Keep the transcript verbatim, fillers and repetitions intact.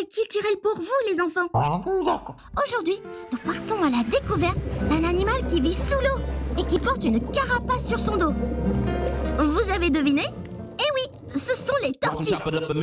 c'est culturel pour vous, les enfants. Ah, d'accord. Aujourd'hui, nous partons à la découverte d'un animal qui vit sous l'eau et qui porte une carapace sur son dos. Vous avez deviné? Eh oui, ce sont les tortues.